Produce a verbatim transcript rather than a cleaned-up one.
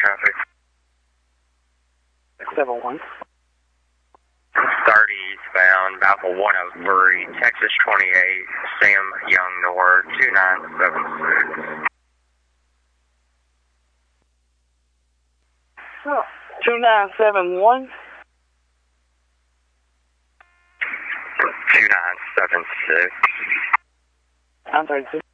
traffic. seven one. thirty eastbound, Baffle one oh three, Texas twenty-eight, Sam Young North, two nine seven six. Oh, two nine seven one. two nine seven six. I'm thirty-two.